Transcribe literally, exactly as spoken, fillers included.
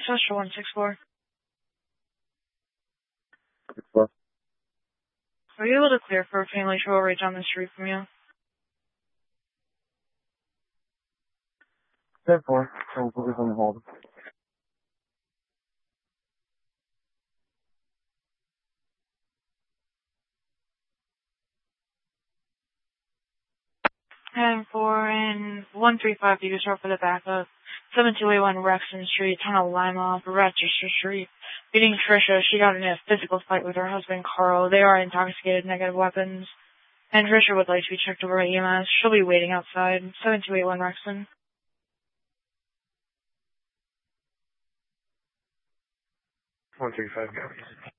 Central one six four. six four. Are you able to clear for a family trail right down the street from you? ten four. So we'll put this on hold. ten four and one three five, you can start for the backup. seven two eight one Rexon Street, Tunnel Lima, Rochester Street. Beating Trisha, she got in a physical fight with her husband, Carl. They are intoxicated, negative weapons. And Trisha would like to be checked over by E M S. She'll be waiting outside. seven two eight one Rexon. one three five, go.